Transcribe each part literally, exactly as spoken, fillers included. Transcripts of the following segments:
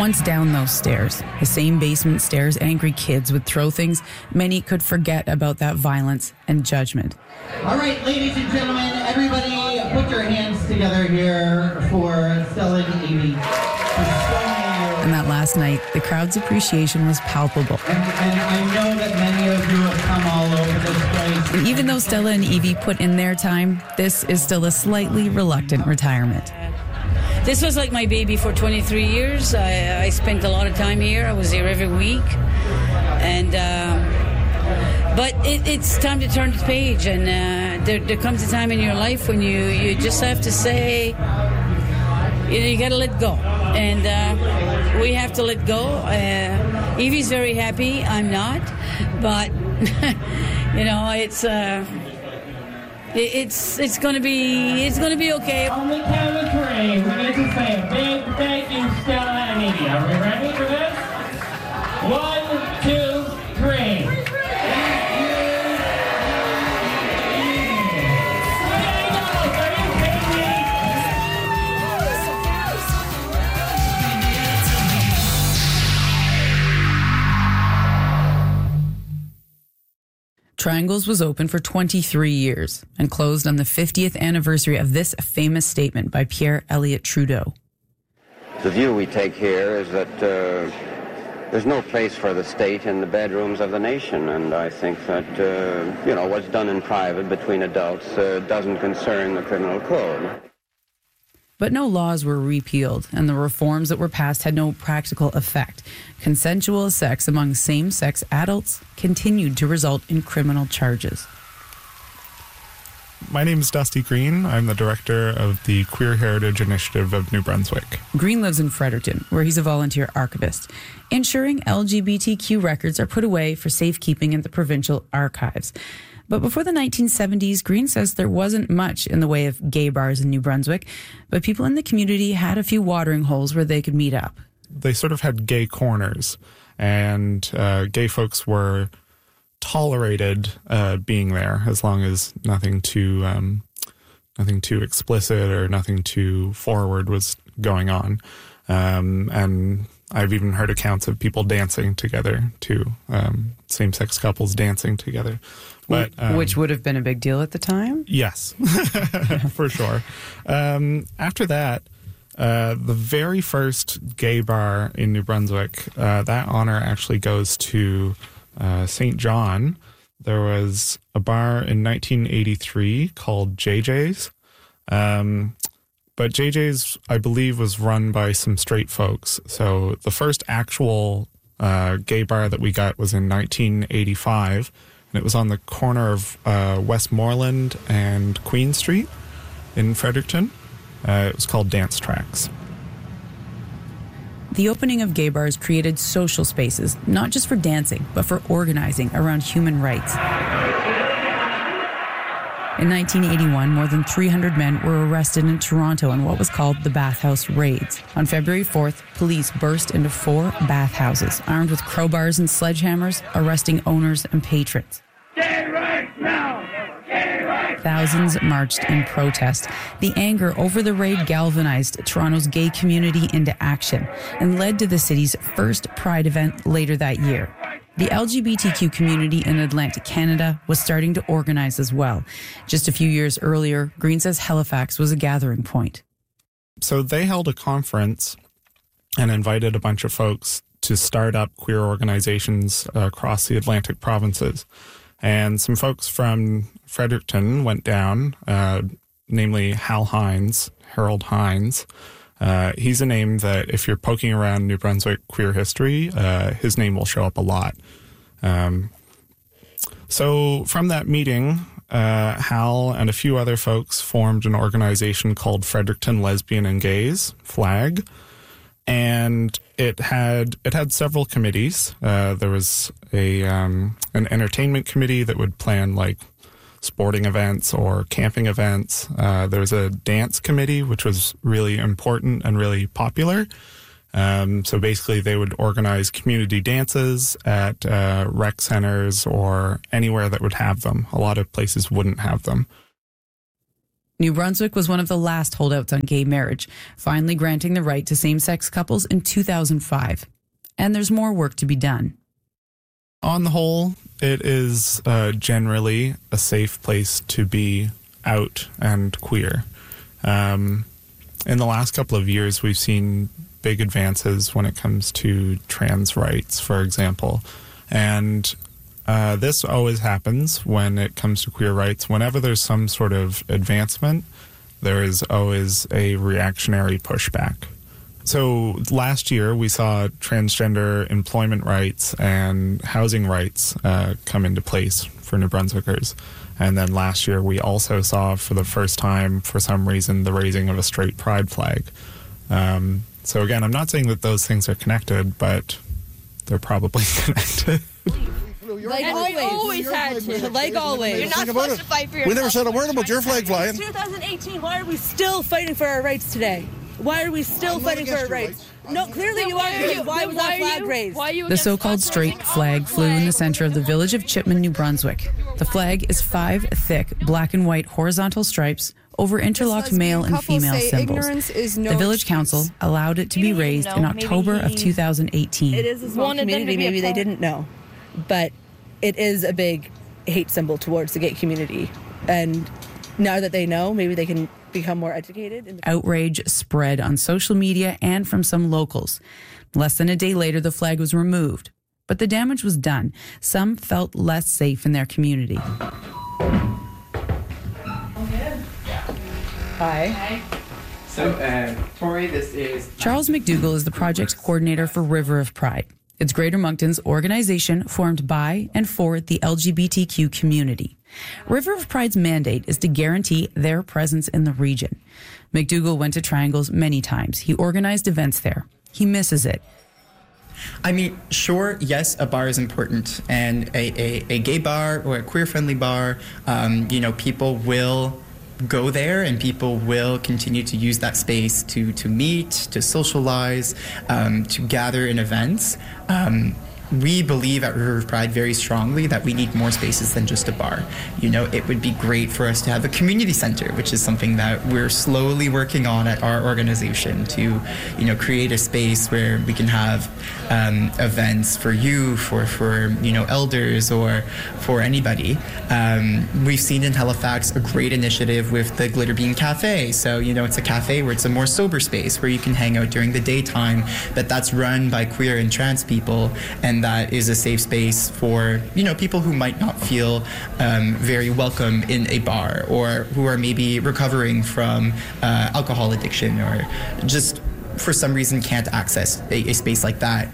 Once down those stairs, the same basement stairs angry kids would throw things, many could forget about that violence and judgment. All right, ladies and gentlemen, everybody put your hands together here for Stella and Evie. And that last night, the crowd's appreciation was palpable. And, and I know that many of you have come all over this place. And even though Stella and Evie put in their time, this is still a slightly reluctant retirement. This was like my baby for twenty-three years. I, I spent a lot of time here. I was here every week. And, um, but it, it's time to turn the page. And uh, there, there comes a time in your life when you, you just have to say, you know, you got to let go. And uh, we have to let go. Uh, Evie's very happy. I'm not. But, you know, it's... Uh, It's it's going to be it's going to be okay. On the count of three, we're going to say a big thank you, Stella and Evie. Are we ready for this? One, two, three. Triangles was open for twenty-three years and closed on the fiftieth anniversary of this famous statement by Pierre Elliott Trudeau. The view we take here is that uh, there's no place for the state in the bedrooms of the nation, and I think that, uh, you know, what's done in private between adults uh, doesn't concern the criminal code. But no laws were repealed, and the reforms that were passed had no practical effect. Consensual sex among same-sex adults continued to result in criminal charges. My name is Dusty Green. I'm the director of the Queer Heritage Initiative of New Brunswick. Green lives in Fredericton, where he's a volunteer archivist, ensuring L G B T Q records are put away for safekeeping in the provincial archives. But before the nineteen seventies, Green says there wasn't much in the way of gay bars in New Brunswick, but people in the community had a few watering holes where they could meet up. They sort of had gay corners, and uh, gay folks were tolerated uh, being there as long as nothing too um, nothing too explicit or nothing too forward was going on. Um, and I've even heard accounts of people dancing together too, um, same-sex couples dancing together. But, um, Which would have been a big deal at the time? Yes, for sure. Um, after that, uh, the very first gay bar in New Brunswick, uh, that honor actually goes to uh, Saint John. There was a bar in nineteen eighty-three called J J's. Um, but J J's, I believe, was run by some straight folks. So the first actual uh, gay bar that we got was in nineteen eighty-five. And it was on the corner of uh, Westmoreland and Queen Street in Fredericton. Uh, it was called Dance Tracks. The opening of gay bars created social spaces, not just for dancing, but for organizing around human rights. In nineteen eighty-one, more than three hundred men were arrested in Toronto in what was called the Bathhouse Raids. On February fourth, police burst into four bathhouses, armed with crowbars and sledgehammers, arresting owners and patrons. Gay rights now! Gay rights! Thousands marched in protest. The anger over the raid galvanized Toronto's gay community into action and led to the city's first Pride event later that year. The L G B T Q community in Atlantic Canada was starting to organize as well. Just a few years earlier, Green says Halifax was a gathering point. So they held a conference and invited a bunch of folks to start up queer organizations uh, across the Atlantic provinces. And some folks from Fredericton went down, uh, namely Hal Hines, Harold Hines. Uh, he's a name that if you're poking around New Brunswick queer history, uh, his name will show up a lot. Um, so from that meeting, uh, Hal and a few other folks formed an organization called Fredericton Lesbian and Gays, FLAG. And it had it had several committees. Uh, there was a um, an entertainment committee that would plan like sporting events or camping events. Uh, there was a dance committee, which was really important and really popular. Um, so basically, they would organize community dances at uh, rec centers or anywhere that would have them. A lot of places wouldn't have them. New Brunswick was one of the last holdouts on gay marriage, finally granting the right to same-sex couples in two thousand five. And there's more work to be done. On the whole, it is uh, generally a safe place to be out and queer. Um, in the last couple of years, we've seen big advances when it comes to trans rights, for example. And uh, this always happens when it comes to queer rights. Whenever there's some sort of advancement, there is always a reactionary pushback. So last year, we saw transgender employment rights and housing rights uh, come into place for New Brunswickers. And then last year, we also saw for the first time, for some reason, the raising of a straight pride flag. Um, so again, I'm not saying that those things are connected, but they're probably connected. Like always, always had to. Like always. You're not supposed to fight for your. We never said a word about your flag flying. twenty eighteen, why are we still fighting for our rights today? Why are we still fighting for our rights? No, clearly you are. Why, why was that flag raised? The so-called straight flag flew in the center of the village of Chipman, New Brunswick. The flag is five thick black and white horizontal stripes over interlocked male and female symbols. The village council allowed it to be raised in October of two thousand eighteen. It is a small community. Maybe they didn't know, but it is a big hate symbol towards the gay community. And now that they know, maybe they can become more educated. In the- Outrage spread on social media and from some locals. Less than a day later, the flag was removed. But the damage was done. Some felt less safe in their community. Hi. Hi. So, uh, Tori, this is... Charles McDougall is the project's coordinator for River of Pride. It's Greater Moncton's organization formed by and for the L G B T Q community. River of Pride's mandate is to guarantee their presence in the region. McDougall went to Triangles many times. He organized events there. He misses it. I mean, sure, yes, a bar is important, and a, a, a gay bar or a queer-friendly bar, um, you know, people will go there and people will continue to use that space to, to meet, to socialize, um, to gather in events. Um, we believe at River of Pride very strongly that we need more spaces than just a bar. You know, it would be great for us to have a community center, which is something that we're slowly working on at our organization to, you know, create a space where we can have um, events for youth or for, you know, elders or for anybody. Um, we've seen in Halifax a great initiative with the Glitter Bean Cafe. So, you know, it's a cafe where it's a more sober space where you can hang out during the daytime, but that's run by queer and trans people, and that is a safe space for, you know, people who might not feel um, very welcome in a bar or who are maybe recovering from uh, alcohol addiction or just for some reason can't access a, a space like that.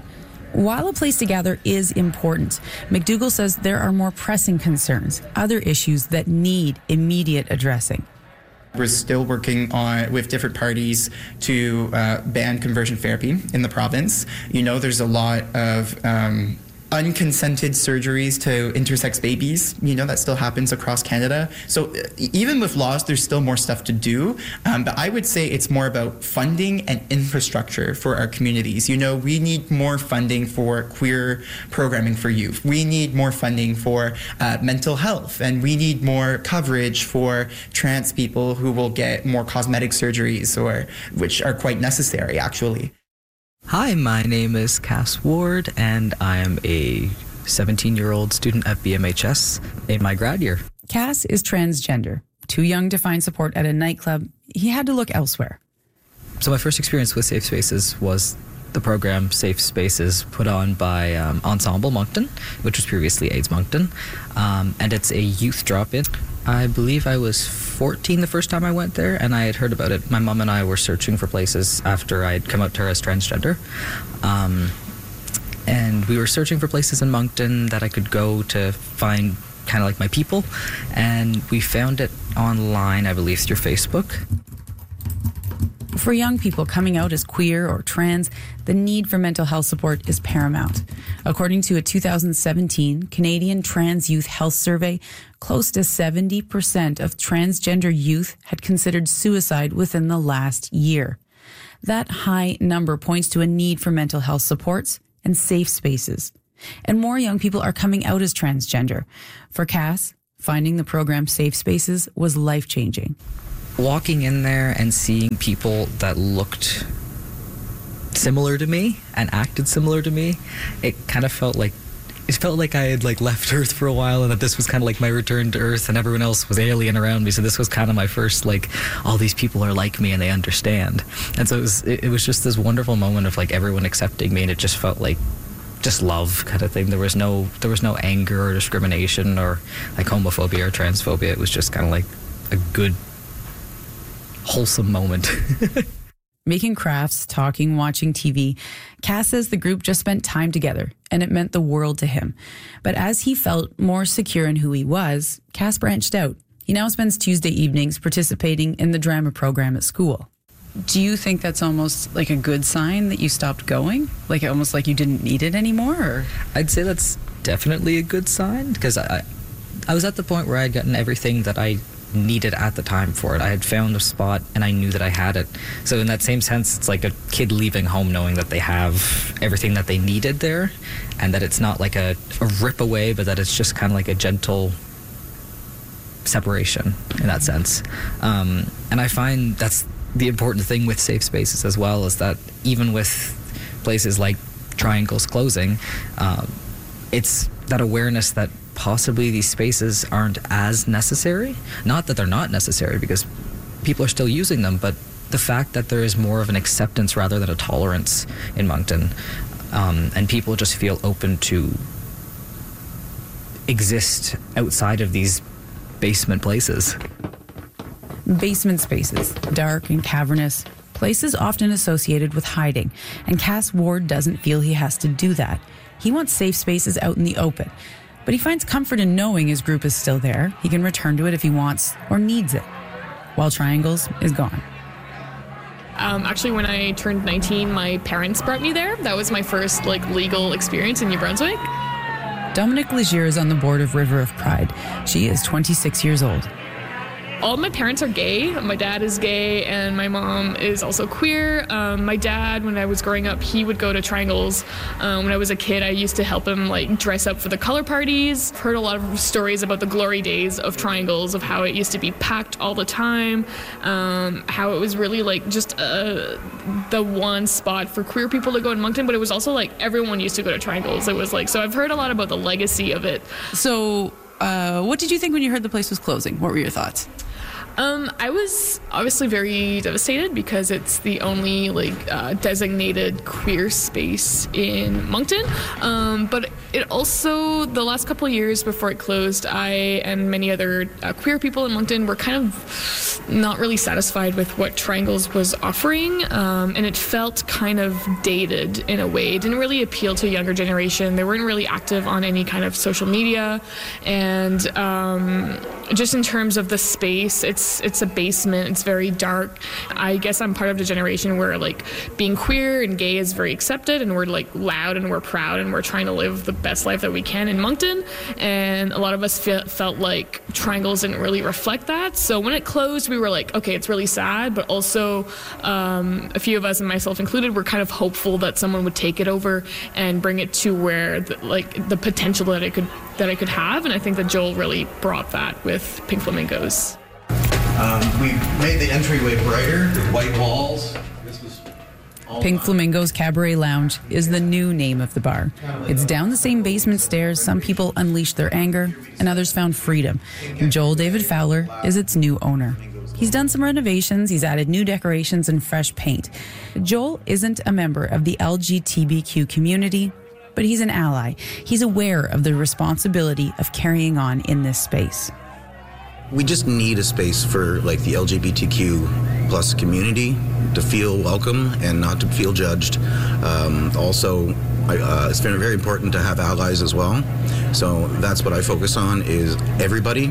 While a place to gather is important, McDougall says there are more pressing concerns, other issues that need immediate addressing. We're still working on with different parties to uh, ban conversion therapy in the province. You know, there's a lot of um, unconsented surgeries to intersex babies. You know, that still happens across Canada. So even with laws, there's still more stuff to do. Um, but I would say it's more about funding and infrastructure for our communities. You know, we need more funding for queer programming for youth. We need more funding for uh, mental health. And we need more coverage for trans people who will get more cosmetic surgeries, or which are quite necessary, actually. Hi, my name is Cass Ward, and I am a seventeen-year-old student at B M H S in my grad year. Cass is transgender. Too young to find support at a nightclub, he had to look elsewhere. So my first experience with Safe Spaces was the program Safe Spaces put on by um, Ensemble Moncton, which was previously AIDS Moncton, um, and it's a youth drop-in. I believe I was fourteen the first time I went there, and I had heard about it. My mom and I were searching for places after I'd come out to her as transgender. Um, and we were searching for places in Moncton that I could go to find kind of like my people. And we found it online, I believe, through Facebook. For young people coming out as queer or trans, the need for mental health support is paramount. According to a two thousand seventeen Canadian Trans Youth Health Survey, close to seventy percent of transgender youth had considered suicide within the last year. That high number points to a need for mental health supports and safe spaces. And more young people are coming out as transgender. For Cass, Finding the program Safe Spaces was life-changing. Walking in there and seeing people that looked similar to me and acted similar to me, it kind of felt like it felt like I had like left Earth for a while, and that this was kind of like my return to Earth, and everyone else was alien around me. So this was kind of my first like, all these people are like me and they understand. And so it was it, it was just this wonderful moment of like everyone accepting me, and it just felt like just love kind of thing. There was no there was no anger or discrimination or like homophobia or transphobia. It was just kind of like a good, wholesome moment. Making crafts, talking, watching T V, Cass says the group just spent time together, and it meant the world to him. But as he felt more secure in who he was, Cass branched out. He now spends Tuesday evenings participating in the drama program at school. Do you think that's almost like a good sign that you stopped going? Like almost like you didn't need it anymore? Or? I'd say that's definitely a good sign, because I, I was at the point where I had gotten everything that I needed at the time for it. I had found a spot and I knew that I had it. So in that same sense, it's like a kid leaving home knowing that they have everything that they needed there, and that it's not like a, a rip away, but that it's just kind of like a gentle separation in that sense. Um, and I find that's the important thing with safe spaces as well, is that even with places like Triangles closing, uh, it's that awareness that possibly these spaces aren't as necessary. Not that they're not necessary, because people are still using them, but the fact that there is more of an acceptance rather than a tolerance in Moncton, um, and people just feel open to exist outside of these basement places. Basement spaces, dark and cavernous, places often associated with hiding, and Cass Ward doesn't feel he has to do that. He wants safe spaces out in the open, but he finds comfort in knowing his group is still there. He can return to it if he wants or needs it, while Triangles is gone. Um, actually, when I turned nineteen, my parents brought me there. That was my first like legal experience in New Brunswick. Dominique Legier is on the board of River of Pride. She is twenty-six years old. All my parents are gay. My dad is gay, and my mom is also queer. Um, my dad, when I was growing up, he would go to Triangles. Um, when I was a kid, I used to help him like dress up for the color parties. Heard a lot of stories about the glory days of Triangles, of how it used to be packed all the time, um, how it was really like just uh, the one spot for queer people to go in Moncton, but it was also like everyone used to go to Triangles. It was like, so I've heard a lot about the legacy of it. So uh, what did you think when you heard the place was closing? What were your thoughts? Um, I was obviously very devastated, because it's the only like uh, designated queer space in Moncton. Um, but it also, the last couple of years before it closed, I and many other uh, queer people in Moncton were kind of not really satisfied with what Triangles was offering, um, and it felt kind of dated in a way. It didn't really appeal to a younger generation. They weren't really active on any kind of social media, and um, just in terms of the space, it's it's a basement. It's very dark. I guess I'm part of the generation where like being queer and gay is very accepted, and we're like loud and we're proud and we're trying to live the best life that we can in Moncton. And a lot of us fe- felt like Triangles didn't really reflect that. So when it closed, we were like, okay, it's really sad, but also um, a few of us, and myself included, were kind of hopeful that someone would take it over and bring it to where the, like the potential that it could that it could have. And I think that Joel really brought that with Pink Flamingos. Um, we made the entryway brighter with white walls. Pink Flamingo's Cabaret Lounge is the new name of the bar. It's down the same basement stairs. Some people unleashed their anger, and others found freedom. Joel David Fowler is its new owner. He's done some renovations. He's added new decorations and fresh paint. Joel isn't a member of the L G B T Q community, but he's an ally. He's aware of the responsibility of carrying on in this space. We just need a space for like the L G B T Q plus community to feel welcome and not to feel judged. Um, also, I, uh, it's very, very important to have allies as well. So that's what I focus on, is everybody.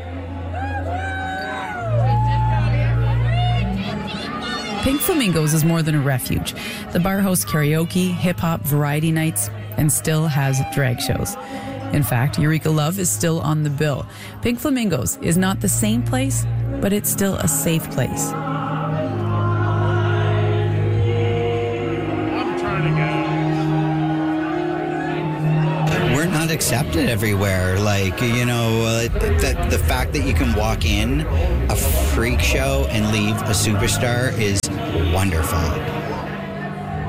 Pink Flamingos is more than a refuge. The bar hosts karaoke, hip-hop, variety nights, and still has drag shows. In fact, Eureka Love is still on the bill. Pink Flamingos is not the same place, but it's still a safe place. We're not accepted everywhere. Like, you know, uh, the, the fact that you can walk in a freak show and leave a superstar is wonderful.